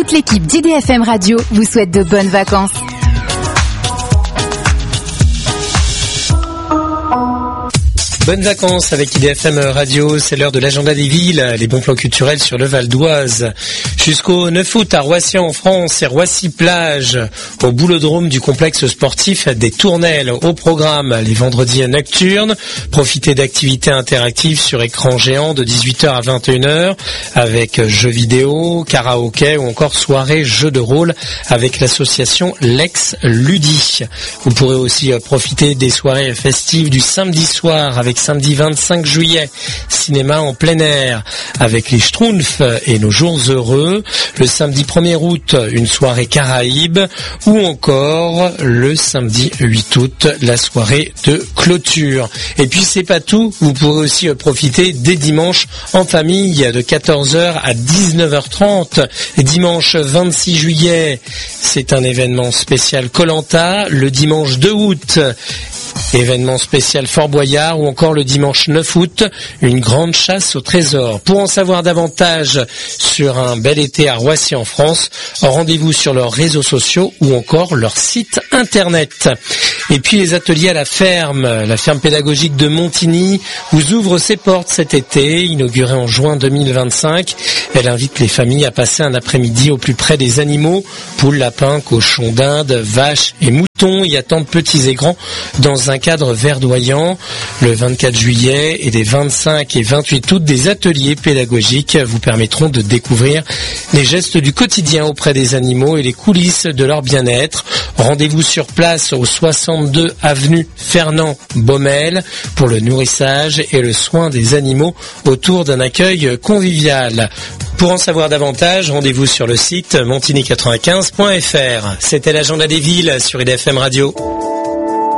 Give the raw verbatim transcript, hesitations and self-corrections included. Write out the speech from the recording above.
Toute l'équipe d'I D F M Radio vous souhaite de bonnes vacances. Bonnes vacances avec I D F M Radio, c'est l'heure de l'agenda des villes, les bons plans culturels sur le Val d'Oise. Jusqu'au neuf août à Roissy en France et Roissy-Plage, au boulodrome du complexe sportif des Tournelles. Au programme, les vendredis nocturnes, profitez d'activités interactives sur écran géant de dix-huit heures à vingt et une heures avec jeux vidéo, karaoké ou encore soirée jeux de rôle avec l'association Lex Ludi. Vous pourrez aussi profiter des soirées festives du samedi soir avec samedi vingt-cinq juillet, cinéma en plein air avec les Schtroumpfs et nos jours heureux. Le samedi premier août, une soirée Caraïbes ou encore le samedi huit août, la soirée de clôture. Et puis c'est pas tout, vous pourrez aussi profiter dès dimanche en famille de quatorze heures à dix-neuf heures trente. Dimanche vingt-six juillet, c'est un événement spécial Koh-Lanta. Le dimanche deux août, événement spécial Fort Boyard ou encore le dimanche neuf août, une grande chasse au trésor. Pour en savoir davantage sur un bel été à Roissy en France, rendez-vous sur leurs réseaux sociaux ou encore leur site internet. Et puis les ateliers à la ferme, la ferme pédagogique de Montigny vous ouvre ses portes cet été, inaugurée en juin deux mille vingt-cinq. Elle invite les familles à passer un après-midi au plus près des animaux, poules, lapins, cochons d'Inde, vaches et moutons, y attendent petits et grands dans un cadre verdoyant. Le vingt-quatre juillet et les vingt-cinq et vingt-huit août, des ateliers pédagogiques vous permettront de découvrir les gestes du quotidien auprès des animaux et les coulisses de leur bien-être. Rendez-vous sur place au soixante-deux avenue Fernand Baumel pour le nourrissage et le soin des animaux autour d'un accueil convivial. Pour en savoir davantage, rendez-vous sur le site montigny quatre-vingt-quinze point f r. C'était l'agenda des villes sur I D F M Radio.